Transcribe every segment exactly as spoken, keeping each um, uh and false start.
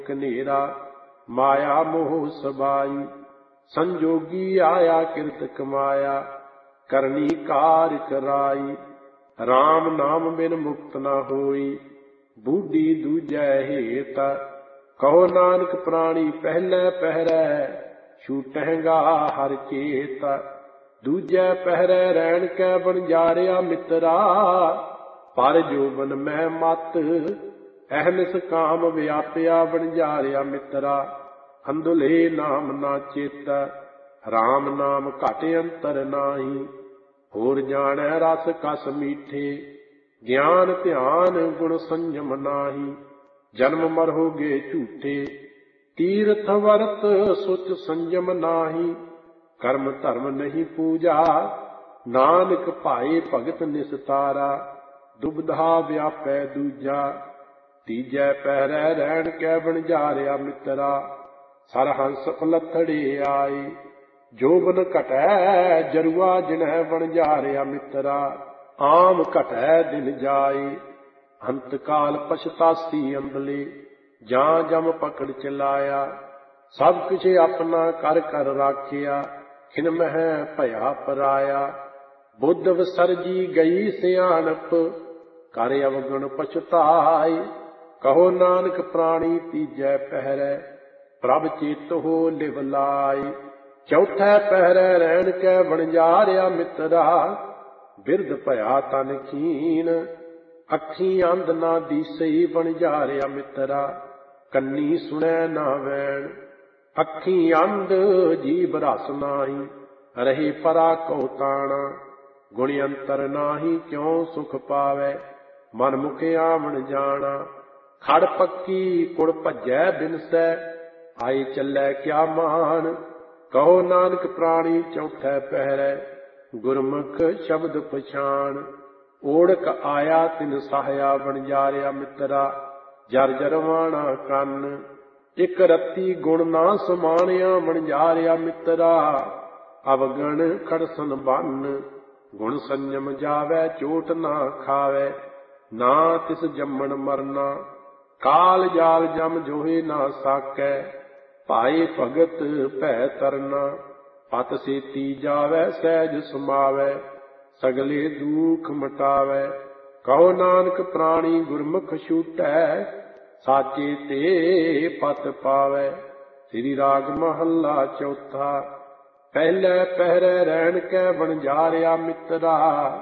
कनेरा माया मोह सबाई। संजोगी आया किरत कमाया करनी कार कराई। राम नाम बिन मुक्त न होई बूढ़ी दूजै हेत। कहो नानक प्राणी पहले पहरै छूटहगा हर चेत। दूजै पहरै रैन कै बनजारिया मित्रा पर जोबन मैं मत। अहमिस काम व्यापिया बनजारिया मित्रा अंधुले नाम ना चेत। राम नाम घट अंतर नाही होर जानै रस कस मीठे। ज्ञान ध्यान गुण संयम नाही जन्म मरहोगे झूठे। तीर्थ वर्त सुच संयम नाही कर्म धर्म नहीं पूजा। नानक भाए भगत निस्तारा दुबधा व्यापै दूजा। तीजै पहरै रहन कै बनजारिया मित्रा सरहंस उलथड़े आए। जोबन घटै जरुआ जिन्ह बनजारिया मित्रा आम घटै दिन जाए। अंत काल पछतासी अंबले जां जम पकड़ चलाया। सब कुछ अपना कर कर राखिया खिन मह भया पराया। बुद्ध विसरजी गई सियाणप कर अवगुण पछताए। कहो नानक प्राणी तीजै पहरै प्रभ चेत हो लिव लाए। चौथै पहरै रहन कै बनजारिया मित्रा बिरध भया तन खीन। अखी अंध ना दिसई बनजारिया मित्रा कन्नी सुनै ना वैण। अखी अंध जीव रस नाही रहे परा कौ ताना। गुण अंतर नाही क्यों सुख पावै मन मुख आवन जाना। खड़ पक्की कुड़ भजै बिनसै आए चलै क्या मान। कहो नानक प्राणी चौथै पहरै गुरमुख शब्द पछाण। ओढ़क आया तिन सहाया बनजारिया मित्रा जर जरवाना कन। इक रत्ती गुण ना समानिया बनजारिया मित्रा अवगण खड़सन बन। गुण संयम जावै चोट ना खावै ना तिस जम्मन मरना। काल जाल जम जोहे ना साकै भाए भगत भै तरना। पत सेती जावै सहज समावै सगले दुख मटावै। कहो नानक प्राणी गुरमुख छूटै साचे ते पत पावै। श्री राग महला चौथा। पहले पहरै रहन कै बनजारिया मित्रा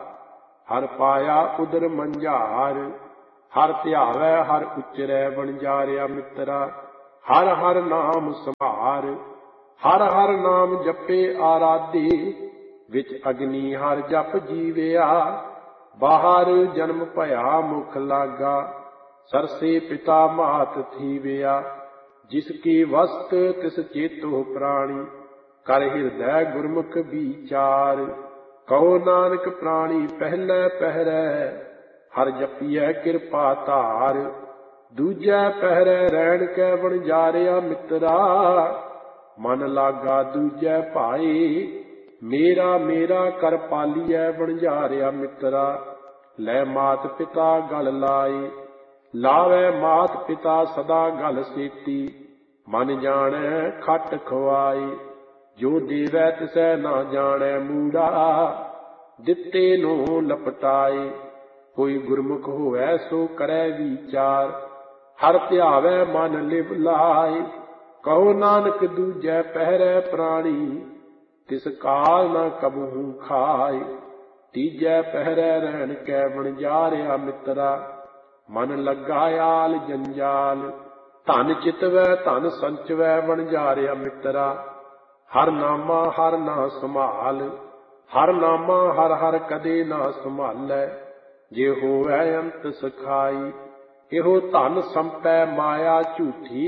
हर पाया उदर मंझार। हर ध्यावै हर उचरै बनजारिया मित्रा हर हर नाम संभार। हर हर नाम जपे आराधे विच अग्नि हर जप जीविया। बाहर जन्म भया मुख लागा सरसे पिता मात थीविया। जिसकी वस्त तिस चेतो प्राणी कर हिरदै गुरमुख विचार। कहो नानक प्राणी पहलै पहरै हर जपिए किरपा धार। दूजै पहरै रहन कै बनजारिया मित्रा मन लागा दूजै भाए। मेरा मेरा कर पालिए बनजारिया मित्रा लै मात पिता गल लाए। लावै मात पिता सदा गल सेती मन जानै खट खुआए। जो देवै तिसै ना जानै मूड़ा दिते नो लपटाए। कोई गुरमुख होवै सो करै विचार हर ध्यावै मन लिव लाए। कहो नानक दूजै पहरै प्राणी तिस काल न कबहू खाए। तीजै पहरै रहन कै बनजारिया मित्रा मन लगा आल जंजाल। धन चितवै धन संचवै बनजारिया मित्रा हर नामा हर ना संभाल। हर नामा हर हर कदे ना संभालै। जे होवै अंत सखाई एहो धन संपै माया झूठी।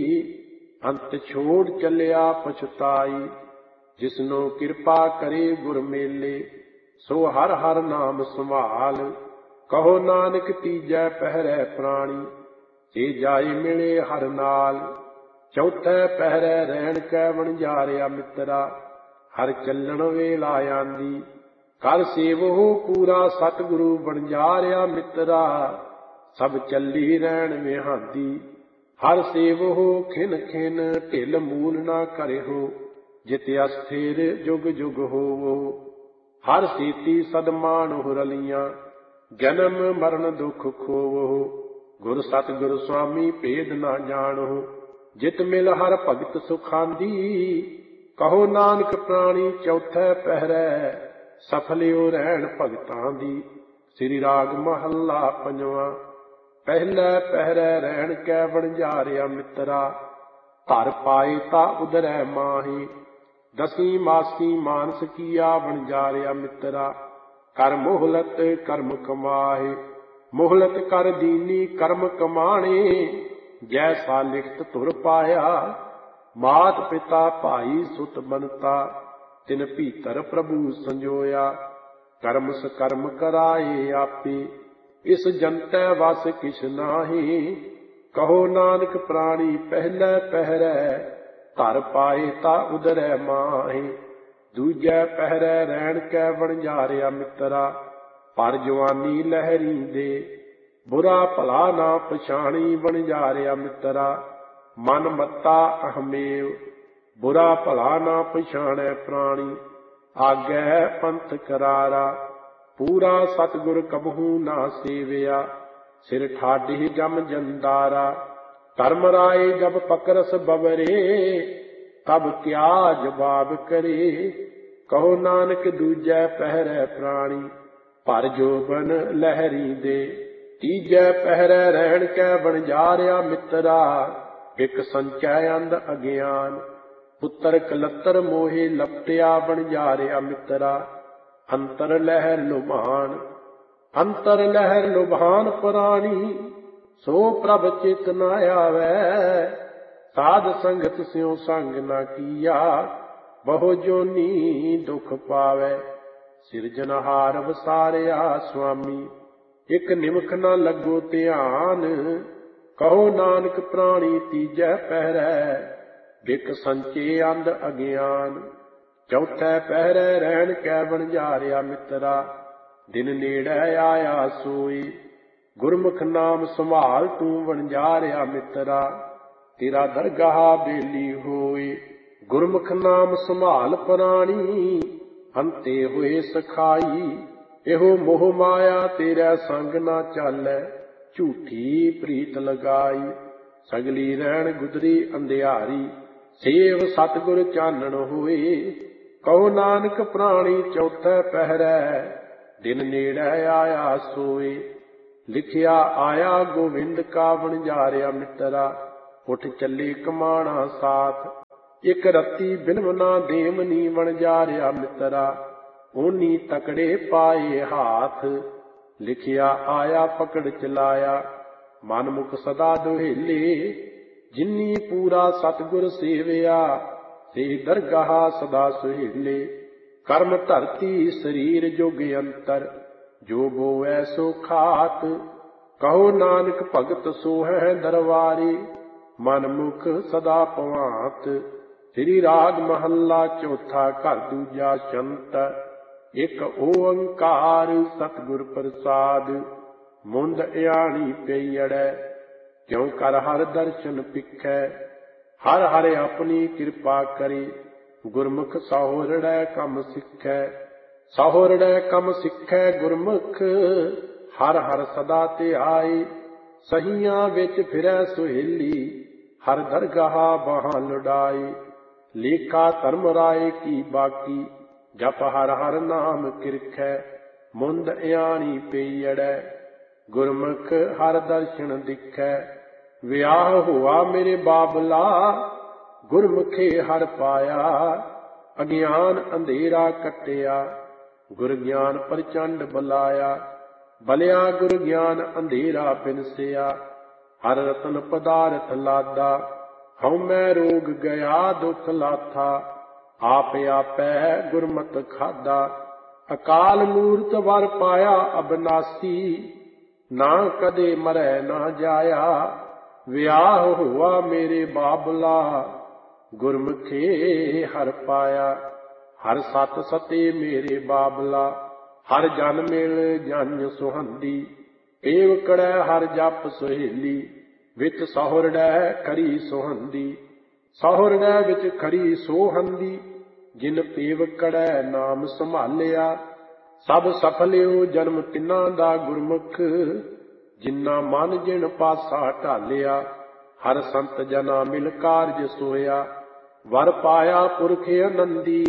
अंत छोड़ चलिया पछताई। जिसनो कृपा करे गुर मेले सो हर हर नाम संभाल। कहो नानक तीजै पहरै प्राणी जे जाए मिले हर नाल। चौथै पहरै रहन कै बनजारिया मित्रा हर चलन वेला आंदी। कर सेवो पूरा सतगुरु बनजारिया मित्रा सब चली रहन विहांदी। ਹਰ ਸੇਵਹੁ ਖਿਨ ਖਿਨ ਢਿਲ ਮੂਲ ਨਾ ਕਰਿਓ, ਜਿਤ ਅਸਥਿਰ ਜੁਗ ਜੁਗ ਹੋਵੋ। ਹਰ ਸੀਤੀ ਸਦਮਾਨਹੁ ਰਲੀਆਂ, ਜਨਮ ਮਰਨ ਦੁਖ ਖੋਵੋ। ਗੁਰ ਸਤਿਗੁਰ ਸੁਆਮੀ ਭੇਦ ਨਾ ਜਾਣੋ, ਜਿਤ ਮਿਲ ਹਰ ਭਗਤ ਸੁਖਾਂਦੀ। ਕਹੋ ਨਾਨਕ ਪ੍ਰਾਣੀ ਚੌਥੈ ਪਹਿਰੈ, ਸਫਲਿਓ ਰਹਿਣ ਭਗਤਾਂ ਦੀ। ਸ੍ਰੀ ਰਾਗ ਮਹੱਲਾ ਪੰਜਵਾਂ। ਪਹਿਲੇ ਪਹਿਰੈ ਰਹਿਣ ਕੈ ਵਣਜਾਰਿਆ ਮਿੱਤਰਾ, ਧਰ ਪਾਏ ਤਾ ਉਦਰੈ ਮਾਹੀ। ਦਸੀ ਮਾਸੀ ਮਾਨਸ ਕੀਆ ਵਣਜਾਰਿਆ ਮਿੱਤਰਾ, ਕਰ ਮੋਹਲਤ ਕਰਮ ਕਮਾਏ। ਮੋਹਲਤ ਕਰ ਦੀਨੀ ਕਰਮ ਕਮਾਣੇ, ਜੈਸਾ ਲਿਖਤ ਧੁਰ ਪਾਇਆ। ਮਾਤ ਪਿਤਾ ਭਾਈ ਸੁਤ ਬੰਤਾ, ਤਿਨ ਭੀਤਰ ਪ੍ਰਭੂ ਸੰਜੋਇਆ। ਕਰਮ ਸਕਰਮ ਕਰਾਏ ਆਪੇ, ਇਸ ਜੰਤੈ ਵਸ ਕਿਛ ਨਾਹੀ। ਕਹੋ ਨਾਨਕ ਪ੍ਰਾਣੀ ਪਹਿਲੇ ਪਹਿਰੈ, ਧਰ ਪਾਏ ਤਾ ਉਦਰੈ ਮਾਹੀ। ਦੂਜੈ ਪਹਿਰੈ ਰਹਿਣ ਕੈ ਵਣਜਾਰਿਆ ਮਿੱਤਰਾ, ਪਰ ਜਵਾਨੀ ਲਹਿਰੀ ਦੇ। ਬੁਰਾ ਭਲਾ ਨਾ ਪਛਾਣੀ ਵਣਜਾਰਿਆ ਮਿੱਤਰਾ, ਮਨ ਮੱਤਾ ਅਹਮੇਵ। ਬੁਰਾ ਭਲਾ ਨਾ ਪਛਾਣੈ ਪ੍ਰਾਣੀ, ਆਗੈ ਪੰਥ ਕਰਾਰਾ। ਪੂਰਾ ਸਤਿਗੁਰ ਕਬਹੂ ਨਾ ਸੇਵਿਆ, ਸਿਰ ਠਾਢੀ ਜਮ ਜੰਦਾਰਾ। ਧਰਮ ਰਾਏ ਜਬ ਪਕਰਸ ਬਵਰੇ, ਤਬ ਕਿਆ ਜਵਾਬ ਕਰੇ। ਕਹੋ ਨਾਨਕ ਦੂਜੈ ਪਹਿਰੈ ਪ੍ਰਾਣੀ, ਭਰ ਜੋਬਨ ਲਹਿਰੀ ਦੇ। ਤੀਜੈ ਪਹਿਰੈ ਰਹਿਣ ਕੈ ਵਣਜਾਰਿਆ ਮਿੱਤਰਾ, ਇਕ ਸੰਚੈ ਅੰਧ ਅਗਿਆਨ। ਪੁੱਤਰ ਕਲੱਤਰ ਮੋਹੇ ਲਪਟਿਆ ਵਣਜਾਰਿਆ ਮਿੱਤਰਾ, ਅੰਤਰ ਲਹਿਰ ਲੁਭਾਨ। ਅੰਤਰ ਲਹਿਰ ਲੁਭਾਨ ਪ੍ਰਾਣੀ, ਸੋ ਪ੍ਰਭ ਚਿਤ ਨ ਆਵੈ। ਸਾਧ ਸੰਗਤ ਸਿਉ ਸੰਗ ਨ ਕੀਆ, ਬਹੁ ਜੋਨੀ ਦੁਖ ਪਾਵੈ। ਸਿਰਜਨਹਾਰ ਵਸਾਰਿਆ ਸੁਆਮੀ, ਇਕ ਨਿਮਖ ਨ ਲੱਗੋ ਧਿਆਨ। ਕਹੋ ਨਾਨਕ ਪ੍ਰਾਣੀ ਤੀਜੈ ਪਹਿਰੈ, ਬਿਕ ਸੰਚੇ ਅੰਧ ਅਗਿਆਨ। ਚੌਥੈ ਪਹਿਰੈ ਰਹਿਣ ਕੈ ਵਣਜਾਰਿਆ ਮਿੱਤਰਾ, ਦਿਨ ਨੇੜੈ ਆਇਆ ਸੋਈ। ਗੁਰਮੁਖ ਨਾਮ ਸੰਭਾਲ ਤੂੰ ਵਣਜਾਰਿਆ ਮਿੱਤਰਾ, ਤੇਰਾ ਦਰਗਾਹ ਬੇਲੀ ਹੋਈ। ਗੁਰਮੁਖ ਨਾਮ ਸੰਭਾਲ ਪ੍ਰਾਣੀ, ਅੰਤੇ ਹੋਏ ਸਖਾਈ। ਇਹੋ ਮੋਹ ਮਾਇਆ ਤੇਰਾ ਸੰਗ ਨਾ ਚਾਲੈ, ਝੂਠੀ ਪ੍ਰੀਤ ਲਗਾਈ। ਸਗਲੀ ਰਹਿਣ ਗੁਦਰੀ ਅੰਧਿਆਰੀ, ਸੇਵ ਸਤਿਗੁਰ ਚਾਨਣ ਹੋਏ। ਕਹੋ ਨਾਨਕ ਪ੍ਰਾਣੀ ਚੌਥੈ ਪਹਿਰੈ, ਦਿਨ ਨੇੜੈ ਆਇਆ ਸੋਏ। ਲਿਖਿਆ ਆਇਆ ਗੋਵਿੰਦ ਕਾ ਵਣਜਾਰਿਆ ਮਿੱਤਰਾ, ਉੱਠ ਚੱਲੇ ਕਮਾਣਾ ਸਾਥ। ਇਕ ਰੱਤੀ ਬਿਨਮ ਨਾ ਦੇਮਨੀ ਵਣਜਾਰਿਆ ਮਿੱਤਰਾ, ਓਨੀ ਤਕੜੇ ਪਾਏ ਹਾਥ। ਲਿਖਿਆ ਆਇਆ ਪਕੜ ਚਲਾਇਆ, ਮਨ ਮੁਖ ਸਦਾ ਦੁਹੇਲੇ। ਜਿਨੀ ਪੂਰਾ ਸਤਿਗੁਰ ਸੇਵਿਆ, ਸੇ ਦਰਗਾਹ ਸਦਾ ਸੁਹੇਲੇ। ਕਰਮ ਧਰਤੀ ਸਰੀਰ ਜੁਗ ਅੰਤਰ, ਜੋ ਬੋਵੈ ਸੋ ਖਾਤ। ਕਹੋ ਨਾਨਕ ਭਗਤ ਸੋਹੈ ਦਰਬਾਰੀ, ਮਨ ਮੁਖ ਸਦਾ ਭਵਾਤ। ਸ੍ਰੀ ਰਾਗ ਮਹੱਲਾ ਚੌਥਾ। ਘਰ ਦੂਜਾ ਸ਼ੰਤ। ਇਕ ਓੰਕਾਰ ਸਤਿਗੁਰ ਪ੍ਰਸਾਦ, ਮੁੰਦ ਇਆਣੀ ਪਈੜੈ। ਕਿਉ ਕਰ ਹਰ ਦਰਸ਼ਨ ਪਿਖੈ, ਹਰ ਹਰ ਆਪਣੀ ਕਿਰਪਾ ਕਰੇ। ਗੁਰਮੁਖ ਸਹੁਰੜੈ ਕੰਮ ਸਿੱਖੈ, ਸਹੁਰੜੈ ਕੰਮ ਸਿੱਖੈ ਗੁਰਮੁਖ। ਹਰ ਹਰ ਸਦਾ ਧਿਆਏ, ਸਹੀਆਂ ਵਿੱਚ ਫਿਰੈ ਸੁਹੇਲੀ। ਹਰ ਦਰਗਾਹ ਬਾਹਾਂ ਲੁਡਾਈ, ਲੇਖਾ ਧਰਮ ਰਾਏ ਕੀ ਬਾਕੀ। ਜਪ ਹਰ ਹਰ ਨਾਮ ਕਿਰਖੈ, ਮੁੰਦ ਇਆਣੀ ਪਈੜੈ। ਗੁਰਮੁਖ ਹਰ ਦਰਸ਼ਨ ਦਿਖੈ, ਵਿਆਹ ਹੋਆ ਮੇਰੇ ਬਾਬਲਾ। ਗੁਰਮੁਖੇ ਹਰ ਪਾਇਆ, ਅਗਿਆਨ ਅੰਧੇਰਾ ਕੱਟਿਆ। ਗੁਰ ਗਿਆਨ ਪ੍ਰਚੰਡ ਬਲਾਇਆ, ਬਲਿਆ ਗੁਰ ਗਿਆਨ ਅੰਧੇਰਾ ਬਿਨਸਿਆ। ਹਰ ਰਤਨ ਪਦਾਰਥ ਲਾਦਾ, ਹਉਮੈ ਰੋਗ ਗਿਆ ਦੁਖ ਲਾਥਾ। ਆਪ ਆਪੈ ਗੁਰਮਤਿ ਖਾਦਾ, ਅਕਾਲ ਮੂਰਤ ਵਰ ਪਾਇਆ ਅਬਨਾਸੀ। ਨਾ ਕਦੇ ਮਰੈ ਨਾ ਜਾਇਆ, ਵਿਆਹ ਹੋਆ ਮੇਰੇ ਬਾਬਲਾ। ਗੁਰਮੁਖੇ ਹਰ ਪਾਇਆ, ਹਰ ਸਤ ਸਤੇ ਮੇਰੇ ਬਾਬਲਾ। ਹਰ ਜਨ ਮਿਲ ਜਨ ਸੁਹੰਦੀ, ਏਵ ਕੜੈ ਹਰ ਜਪ ਸੁਹੇਲੀ। ਵਿੱਚ ਸਹੁਰੜੈ ਖਰੀ ਸੋਹੰਦੀ। ਸਹੁਰੜੈ ਵਿੱਚ ਖਰੀ ਸੋਹੰਦੀ, ਜਿਨ ਪੇਵਕੜੈ ਨਾਮ ਸੰਭਾਲਿਆ। ਸਭ ਸਫਲਿਓ ਜਨਮ ਤਿੰਨਾਂ ਦਾ ਗੁਰਮੁਖ, ਜਿਨਾ ਮਨ ਜਿਨ ਪਾਸਾ ਢਾਲਿਆ। ਹਰ ਸੰਤ ਜਨਾ ਮਿਲ ਕਾਰਜ ਸੋਇਆ, ਵਰ ਪਾਇਆ ਪੁਰਖ ਆਨੰਦੀ।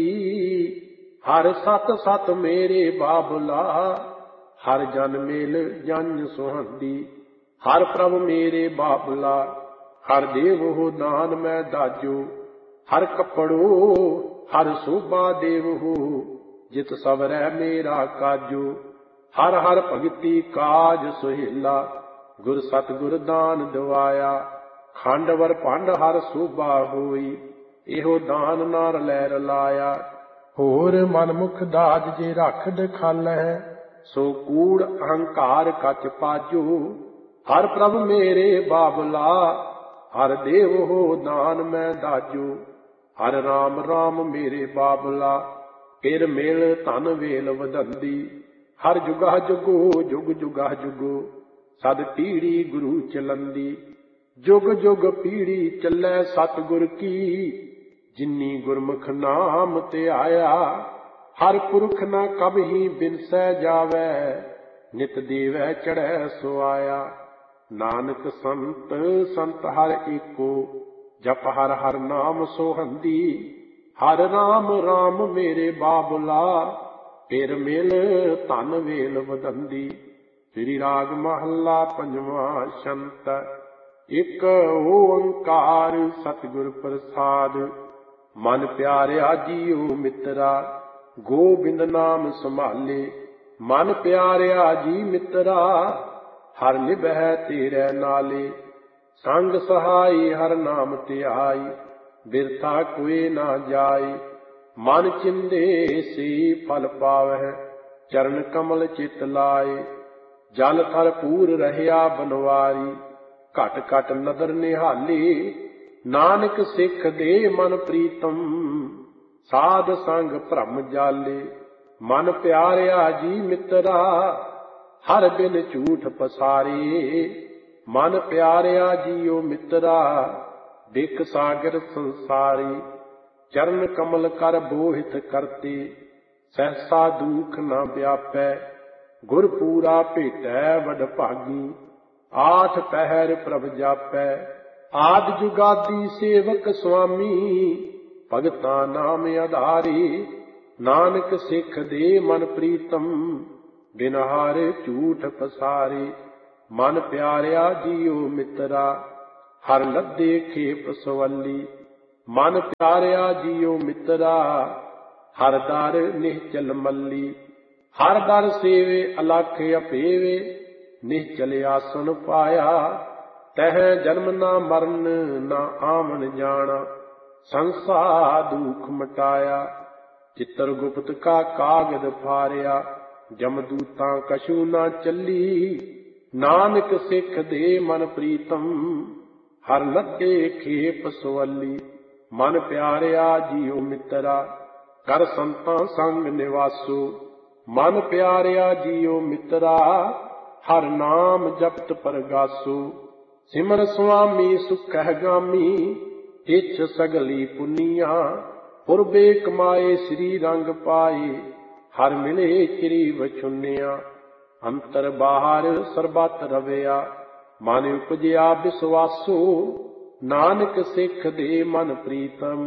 ਹਰ ਸਤ ਸਤ ਮੇਰੇ ਬਾਬੁਲਾ, ਹਰ ਜਨ ਮੇਲ ਜਨ ਸੁਹੰਦੀ। ਹਰ ਪ੍ਰਭ ਮੇਰੇ ਬਾਬੁਲਾ, ਹਰ ਦੇਵੋ ਨਾਨ ਮੈਂ ਦਾਜੋ। ਹਰ ਕੱਪੜੋ ਹਰ ਸੋਭਾ ਦੇਵੋ, ਜਿਤ ਸਵਰੈ ਮੇਰਾ ਕਾਜੋ। ਹਰ ਹਰ ਭਗਤੀ ਕਾਜ ਸੁਹੇਲਾ, ਗੁਰ ਸਤਿਗੁਰ ਦਾਨ ਦਿਵਾਇਆ। ਖੰਡ ਵਰ ਭੰਡ ਹਰ ਸੋਭਾ ਹੋਈ, ਇਹੋ ਦਾਨ ਨਾ ਰਲੈ ਰਲਾਇਆ। ਹੋਰ ਮਨਮੁਖ ਦਾਜ ਜੇ ਰੱਖ ਦਖਾਲੈ, ਸੋ ਕੂੜ ਅਹੰਕਾਰ ਕਚ ਪਾਜੋ। ਹਰ ਪ੍ਰਭ ਮੇਰੇ ਬਾਬੁਲਾ, ਹਰ ਦੇਵ ਹੋ ਦਾਨ ਮੈਂ ਦਾਜੋ। ਹਰ ਰਾਮ ਰਾਮ ਮੇਰੇ ਬਾਬੁਲਾ, ਫਿਰ ਮਿਲ ਧਨ ਵੇਲ ਵਧੰਦੀ। ਹਰ ਜੁਗਾ ਜੁਗੋ ਜੁਗ ਜੁਗਾ ਜੁਗੋ, ਸਦ ਪੀੜੀ ਗੁਰੂ ਚਲੰਦੀ। ਜੁਗ ਜੁਗ ਪੀੜੀ ਚੱਲੈ ਸਤਿਗੁਰ ਕੀ, ਜਿਨੀ ਗੁਰਮੁਖ ਨਾਮ ਧਿਆਇਆ। ਹਰ ਪੁਰਖ ਨਾ ਕਬਹੀ ਬਿਨਸੈ ਜਾਵੈ, ਨਿਤ ਦੇਵੈ ਚੜ੍ਹੈ ਸੁਆਇਆ। ਨਾਨਕ ਸੰਤ ਸੰਤ ਹਰ ਏਕੋ, ਜਪ ਹਰ ਹਰ ਨਾਮ ਸੋਹੰਦੀ। ਹਰ ਰਾਮ ਰਾਮ ਮੇਰੇ ਬਾਬੁਲਾ, ਫਿਰ ਮਿਲ ਧਨ ਵੇਲ ਵਧੰਦੀ। ਸ੍ਰੀ ਰਾਗ ਮਹੱਲਾ ਪੰਜਵਾਂ। ਸ਼ੰਤ ਇਕ ਓੰਕਾਰ ਸਤਿਗੁਰ ਪ੍ਰਸਾਦ, ਮਨ ਪਿਆਰਿਆ ਜੀਉ ਮਿੱਤਰਾ। ਗੋਬਿੰਦ ਨਾਮ ਸੰਭਾਲੇ, ਮਨ ਪਿਆਰਿਆ ਜੀ ਮਿੱਤਰਾ। ਹਰ ਨਿਭੈ ਤੇਰੇ ਨਾਲੇ, ਸੰਗ ਸਹਾਈ ਹਰ ਨਾਮ ਧਿਆਈ। ਬਿਰਥਾ ਕੋਇ ਨਾ ਜਾਏ, ਮਨ ਚਿੰਦੇ ਸੇ ਫਲ ਪਾਵਹਿ। ਚਰਨ ਕਮਲ ਚਿਤ ਲਾਏ, ਜਲ ਥਲ ਪੂਰ ਰਹਿਆ ਬਨਵਾਰੀ। ਘਟ ਘਟ ਨਦਰ ਨਿਹਾਲੀ, ਨਾਨਕ ਸਿੱਖ ਦੇ ਮਨ ਪ੍ਰੀਤਮ। ਸਾਧ ਸੰਗ ਭ੍ਰਮ ਜਾਲੇ, ਮਨ ਪਿਆਰਿਆ ਜੀ ਮਿੱਤਰਾ। ਹਰ ਬਿਨ ਝੂਠ ਪਸਾਰੇ, ਮਨ ਪਿਆਰਿਆ ਜੀਉ ਮਿੱਤਰਾ। ਬਿਕ ਸਾਗਰ ਸੰਸਾਰੀ, ਚਰਨ ਕਮਲ ਕਰ ਬੋਹਿਤ ਕਰਤੇ। ਸਹਿਸਾ ਦੁਖ ਨਾ ਵਿਆਪੈ, ਗੁਰ ਪੂਰਾ ਭੇਟੈ ਵਡ ਭਾਗੀ। ਆਠ ਪਹਿਰ ਪ੍ਰਭ ਜਾਪੈ, ਆਦਿ ਜੁਗਾਦੀ ਸੇਵਕ ਸੁਆਮੀ। ਭਗਤਾਂ ਨਾਮ ਆਧਾਰੀ, ਨਾਨਕ ਸਿੱਖ ਦੇ ਮਨ ਪ੍ਰੀਤਮ। ਬਿਨ ਹਾਰੇ ਝੂਠ ਪਸਾਰੇ, ਮਨ ਪਿਆਰਿਆ ਜੀਉ ਮਿੱਤਰਾ। ਹਰ ਲੱਦੇ ਖੇਪ ਸਵੱਲੀ, ਮਨ ਪਿਆਰਿਆ ਜੀਉ ਮਿੱਤਰਾ। ਹਰ ਦਰ ਨਿਹਚਲ ਮੱਲੀ, ਹਰ ਦਰ ਸੇਵੇ ਅਲਖ ਅਪੇਵੇ। ਨਿਹਚਲ ਆਸਣ ਪਾਇਆ, ਤਹ ਜਨਮ ਨਾ ਮਰਨ ਨਾ ਆਵਣ ਜਾਣਾ। ਸੰਸਾ ਦੁਖ ਮਟਾਇਆ, ਚਿੱਤਰ ਗੁਪਤ ਕਾ ਕਾਗਦ ਫਾਰਿਆ। ਜਮਦੂਤਾਂ ਕਛੂ ਨਾ ਚੱਲੀ, ਨਾਨਕ ਸਿੱਖ ਦੇ ਮਨ ਪ੍ਰੀਤਮ। ਹਰ ਲੱਗੇ ਖੇਪ ਸਵੱਲੀ, ਮਨ ਪਿਆਰਿਆ ਜੀਉ ਮਿੱਤਰਾ। ਕਰ ਸੰਤਾਂ ਸੰਗ ਨਿਵਾਸੋ, ਮਨ ਪਿਆਰਿਆ ਜੀਉ ਮਿੱਤਰਾ। ਹਰ ਨਾਮ ਜਪਤ ਪਰਗਾਸੋ, ਸਿਮਰ ਸੁਆਮੀ ਸੁਖਹਿ ਗਾਮੀ। ਇੱਛ ਸਗਲੀ ਪੁਨੀਆਂ, ਪੁਰਬੇ ਕਮਾਏ ਸ੍ਰੀ ਰੰਗ ਪਾਏ। ਹਰ ਮਿਲੇ ਚਿਰੀ ਵਛੁੰਨਿਆ, ਅੰਤਰ ਬਾਹਰ ਸਰਬਤ ਰਵਿਆ। ਮਨ ਉਪਜਿਆ ਵਿਸਵਾਸੋ, ਨਾਨਕ ਸਿੱਖ ਦੇ ਮਨ ਪ੍ਰੀਤਮ।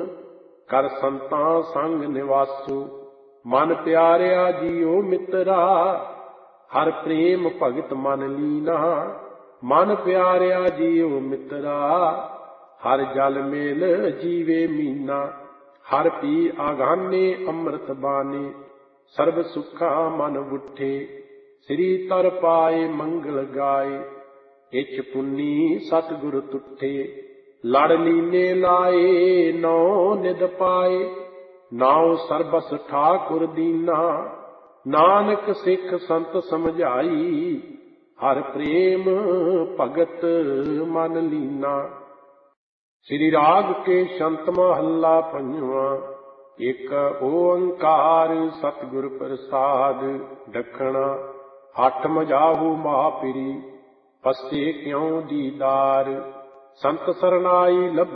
ਕਰ ਸੰਤਾਂ ਸੰਗ ਨਿਵਾਸੋ, ਮਨ ਪਿਆਰਿਆ ਜੀਉ ਮਿੱਤਰਾ। ਹਰ ਪ੍ਰੇਮ ਭਗਤ ਮਨ ਲੀਨਾ, ਮਨ ਪਿਆਰਿਆ ਜੀਉ ਮਿੱਤਰਾ। ਹਰ ਜਲ ਮੇਲ ਜੀਵੇ ਮੀਨਾ, ਹਰ ਪੀ ਆਗਾਨੇ ਅੰਮ੍ਰਿਤ ਬਾਣੀ। ਸਰਬ ਸੁਖਾ ਮਨ ਬੁੱਠੇ, ਸ੍ਰੀ ਤਰ ਪਾਏ ਮੰਗਲ ਗਾਏ। ਇੱਛ ਪੁੰਨੀ ਸਤਿਗੁਰ ਤੁਠੇ, ਲੜ ਲੀਨੇ ਲਾਏ ਨੌ ਨਿਧ ਪਾਏ। ਨਾਉ ਸਰਬਸ ਠਾਕੁਰ ਦੀਨਾ, ਨਾਨਕ ਸਿੱਖ ਸੰਤ ਸਮਝਾਈ। ਹਰ ਪ੍ਰੇਮ ਭਗਤ ਮਨ ਲੀਨਾ। ਸ੍ਰੀ ਰਾਗ ਕੇ ਸ਼ੰਤ ਮਹੱਲਾ ਪੰਜਵਾਂ। ਇਕ ਓੰਕਾਰ ਸਤਿਗੁਰ ਪ੍ਰਸਾਦ, ਦਖਣਾ ਹੱਠ ਮਜਾਹੂ ਮਹਾਪਿਰੀ। ਪਸੇ ਕਿਉ ਦੀਦਾਰ। ਸੰਤ ਸਰਨਾਈ ਲੱਭ